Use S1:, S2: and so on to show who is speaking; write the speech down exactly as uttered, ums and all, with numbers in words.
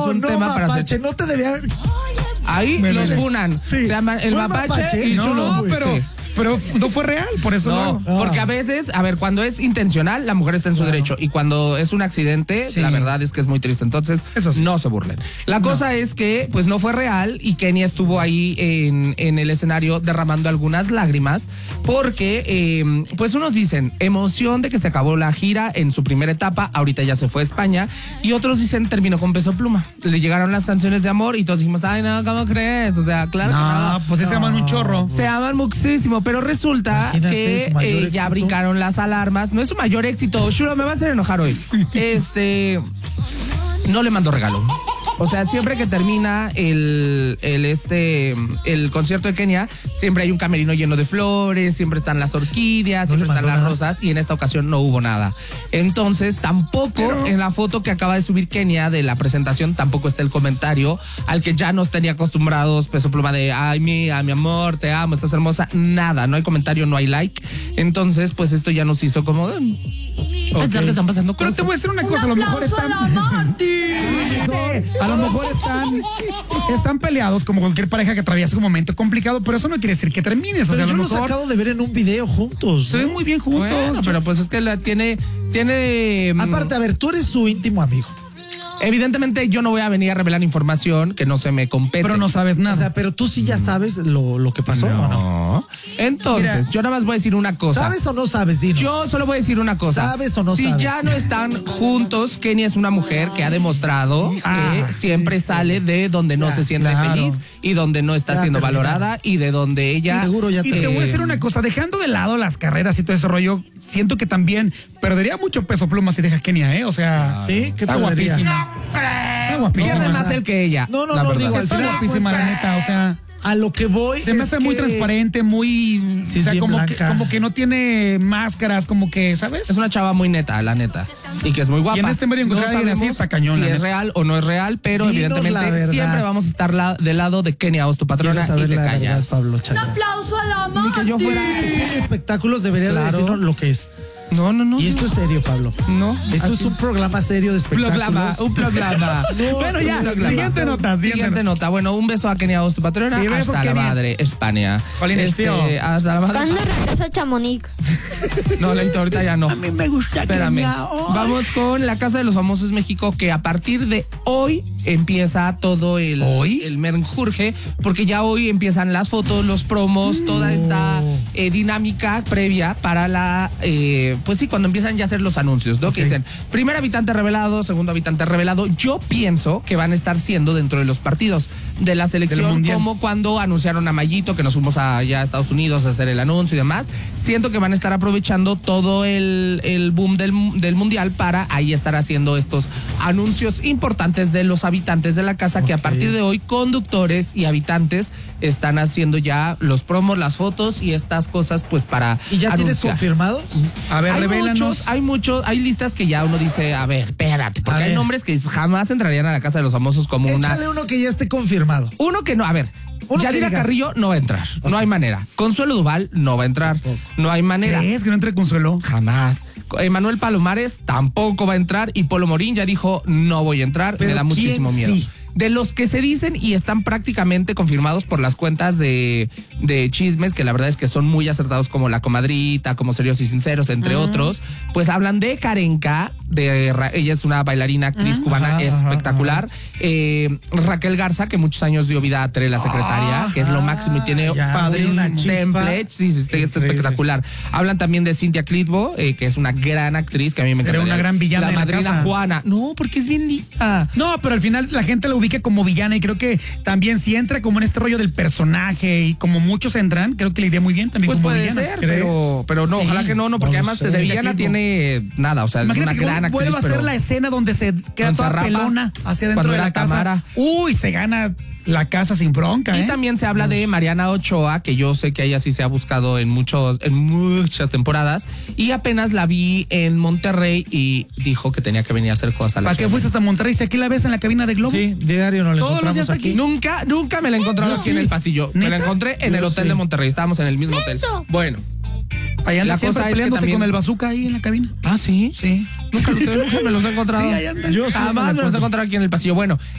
S1: un
S2: no,
S1: tema
S2: mapache,
S1: para hacer.
S2: no te debía...
S1: Ahí
S2: Me
S1: los
S2: lo-
S1: funan.
S2: Sí.
S1: Se llama el
S2: ¿Fue
S1: mapache,
S2: mapache?
S1: y
S3: No,
S1: chulo.
S3: pero,
S1: Sí.
S3: pero no fue real, por eso
S1: No,
S3: no.
S1: porque a veces, a ver, cuando es intencional, la mujer está en su
S2: Claro.
S1: derecho. Y cuando es un accidente,
S3: Sí.
S1: la verdad es que es muy triste. Entonces,
S3: Eso sí.
S1: no se burlen. La cosa es que, pues, no fue real y Kenia estuvo ahí en, en el escenario derramando algunas lágrimas porque, eh, pues, unos dicen emoción de que se acabó la gira en su primera etapa, ahorita ya se fue a España, y otros dicen terminó con Peso Pluma. Le llegaron las canciones de amor y todos dijimos, ay, no, ¿cómo crees? O sea, claro que
S3: No,
S1: no.
S3: pues sí se llaman un chorro.
S1: Se aman muchísimo, pero resulta
S2: Imagínate,
S1: que
S2: su mayor
S1: eh, ya
S2: éxito.
S1: brincaron las alarmas. No es su mayor éxito. Shuro, me va a hacer enojar hoy. Este. No le mando regalo. O sea, siempre que termina el, el, este, el concierto de Kenia, siempre hay un camerino lleno de flores, siempre están las orquídeas,
S2: ¿No
S1: siempre
S2: le
S1: están
S2: mandó
S1: las
S2: nada?
S1: rosas, y en esta ocasión no hubo nada. Entonces, tampoco
S3: Pero-
S1: en la foto que acaba de subir Kenia de la presentación, tampoco está el comentario al que ya nos tenía acostumbrados Peso Pluma de, ay, mi, a mi amor, te amo, estás hermosa. Nada, no hay comentario, no hay like. Entonces, pues esto ya nos hizo como... mm, pensar
S3: Ok.
S1: que están pasando
S3: Pero
S1: cosas.
S3: te voy a decir una cosa, a lo mejor están. A lo mejor están, están peleados como cualquier pareja que atraviesa un momento complicado, pero eso no quiere decir que termines. O
S2: Pero
S3: sea, a
S2: yo
S3: lo
S2: los
S3: mejor
S2: acabo de ver en un video juntos.
S3: se
S2: ¿no?
S3: ven muy bien juntos.
S1: Bueno, pero pues es que la tiene, tiene. mm,
S2: Aparte, a ver, tú eres su íntimo amigo.
S1: Evidentemente yo no voy a venir a revelar información que no se me compete.
S3: pero no sabes nada.
S2: O sea, pero tú sí ya sabes lo, lo que pasó, ¿o no?
S1: No. Entonces,
S3: Mira,
S1: yo nada más voy a decir una cosa.
S2: ¿Sabes o no sabes, Dino?
S1: Yo solo voy a decir una cosa.
S2: ¿Sabes o no
S1: si
S2: sabes?
S1: ya no están juntos, Kenia es una mujer que ha demostrado
S3: Ah,
S1: que siempre sale de donde no
S2: Ya,
S1: se siente
S3: claro.
S1: feliz y donde no está
S2: Ya
S1: siendo
S2: terminaron.
S1: valorada y de donde ella...
S2: Seguro ya
S3: Y te voy a decir una cosa, dejando de lado las carreras y todo ese rollo, siento que también perdería mucho Peso Pluma si deja a Kenia, ¿eh? O sea,
S2: ¿Sí? ¿Qué
S3: está
S2: perdería?
S3: guapísima. Está guapísima.
S1: Pierde
S3: o
S1: más
S3: sea,
S1: él que ella.
S2: No, no,
S1: la
S2: no,
S1: verdad.
S2: digo, al
S3: Está
S2: final de
S3: guapísima, la
S2: cuentas,
S3: neta, o sea,
S2: A lo que voy
S3: se me
S2: es
S3: hace muy
S2: que-
S3: transparente, muy,
S2: Sí,
S3: o
S2: es
S3: sea,
S2: bien
S3: como que,
S2: blanca.
S3: como que no tiene máscaras, como que, ¿sabes?
S1: Es una chava muy neta, la neta. Y que es muy guapa.
S3: Y en este medio encontrar a alguien así
S1: sabemos
S3: está cañón,
S1: Si
S3: la
S1: es
S3: neta.
S1: real o no es real, pero
S2: Dinos la
S1: evidentemente
S2: verdad.
S1: siempre vamos a estar la- del lado de Kenia Os, tu patrona,
S2: Quiero
S1: y
S2: saber
S1: te
S2: la verdad,
S1: callas.
S2: Pablo Chagra.
S4: aplauso a la
S1: Ni que yo fuera.
S2: Son espectáculos, debería
S1: Claro.
S2: de decirnos lo que es.
S1: No, no, no.
S2: Y esto es serio, Pablo.
S1: No.
S2: Esto
S1: así.
S2: es un programa serio de espectáculos.
S1: programa, un programa.
S2: No,
S3: Bueno, ya,
S2: un programa.
S3: siguiente nota, siguiente
S1: Siguiente nota. Bueno, un beso a Kenia Os, tu patrona.
S3: Sí, besos,
S1: hasta la
S3: Kenia.
S1: madre, España.
S3: Jolines, tío.
S1: Hasta la madre.
S4: ¿Cuándo regresa Chamonix?
S1: No, Leito, ahorita ya no.
S3: A mí me gusta
S1: Espérame.
S3: Kenia. Oh.
S1: Vamos con la Casa de los Famosos México, que a partir de hoy empieza todo el,
S3: ¿Hoy?
S1: el menjurje, porque ya hoy empiezan las fotos, los promos, toda esta eh, dinámica previa para la, eh, pues sí, cuando empiezan ya a hacer los anuncios, ¿no? Que dicen, primer habitante revelado, segundo habitante revelado. Yo pienso que van a estar siendo dentro de los partidos de la
S3: Del
S1: selección,
S3: Mundial.
S1: como cuando anunciaron a Mayito, que nos fuimos allá a Estados Unidos a hacer el anuncio y demás. Siento que van a estar aprovechando todo el, el boom del, del Mundial para ahí estar haciendo estos anuncios importantes de los habitantes de la casa, que a
S2: Ok.
S1: partir de hoy conductores y habitantes están haciendo ya los promos, las fotos y estas cosas, pues para
S2: ¿Y ya tienes
S1: anunciar.
S2: confirmados?
S3: A ver,
S1: Hay
S3: revélanos.
S1: muchos, hay muchos, hay listas que ya uno dice, a ver, espérate, porque
S2: A
S1: hay
S2: ver.
S1: nombres que jamás entrarían a la Casa de los Famosos como una...
S2: Échale uno que ya esté confirmado.
S1: Uno que no, a ver,
S2: Uno que
S1: Yadira
S2: digas.
S1: Carrillo no va a entrar, no hay manera. Consuelo Duval no va a entrar,
S2: Tampoco.
S1: no hay manera.
S3: ¿Crees que no entre Consuelo?
S1: Jamás. Emanuel Palomares tampoco va a entrar y Polo Morín ya dijo, no voy a entrar,
S2: Pero
S1: me da
S2: ¿quién
S1: muchísimo miedo.
S2: sí?
S1: De los que se dicen y están prácticamente confirmados por las cuentas de, de chismes, que la verdad es que son muy acertados, como La Comadrita, como Serios y Sinceros, entre otros, pues hablan de Karenka, de Ra- ella es una bailarina, actriz cubana
S2: Ajá,
S1: espectacular. Eh, Raquel Garza, que muchos años dio vida a Tere, la secretaria, que es lo máximo y tiene
S2: ya,
S1: padrísimo
S2: una chispa.
S1: template. Sí, sí, está
S2: Increíble.
S1: espectacular. Hablan también de Cintia Clitbo, eh, que es una gran actriz, que a mí me
S3: Será
S1: encanta.
S3: una gran villana
S1: La
S3: en la
S1: madrina
S3: casa.
S1: Juana. No, porque es bien linda.
S3: No, pero al final la gente la ubica como villana y creo que también si entra como en este rollo del personaje y como muchos entran, creo que le iría muy bien también
S1: Pues
S3: como
S1: puede
S3: villana.
S1: ser,
S2: ¿crees?
S1: pero, pero no,
S3: Sí.
S1: ojalá que no, no, porque
S2: No lo
S1: además
S2: sé.
S1: de
S3: Cintia
S1: villana
S3: Clitbo.
S1: tiene nada, o sea, es
S3: Imagínate
S1: una
S3: que
S1: gran actriz.
S3: vuelva a hacer
S1: pero-
S3: la escena donde se queda
S1: Donde se
S3: toda
S1: rapa,
S3: pelona hacia dentro
S1: cuando
S3: de
S1: era
S3: la casa.
S1: Tamara.
S3: Uy, se gana la casa sin bronca,
S1: Y
S3: ¿eh?
S1: también se habla de Mariana Ochoa, que yo sé que ella sí se ha buscado en muchos, en muchas temporadas, y apenas la vi en Monterrey y dijo que tenía que venir a hacer cosas a la
S3: ¿Para qué
S1: ciudad.
S3: fuiste hasta Monterrey? Si aquí la ves en la cabina de Globo.
S2: Sí, diario no le
S3: Todos los días
S2: encontramos
S3: está
S2: aquí.
S1: Nunca, nunca me la he encontrado
S2: Yo
S1: aquí en
S2: sí.
S1: el pasillo. Me la
S3: ¿Neta?
S1: encontré en el
S2: Yo
S1: hotel
S2: sí.
S1: de Monterrey. Estábamos en el mismo hotel.
S4: Eso.
S1: Bueno.
S3: Allá anda
S1: La
S3: siempre
S1: cosa es que
S3: peleándose
S1: también-
S3: con el bazooka ahí en la cabina.
S1: Ah, sí.
S3: Sí.
S1: Nunca los he, nunca me los he encontrado.
S3: Sí, ahí anda.
S2: Yo sí me la
S1: Jamás me los he
S2: encuentro.
S1: encontrado aquí en el pasillo. Bueno,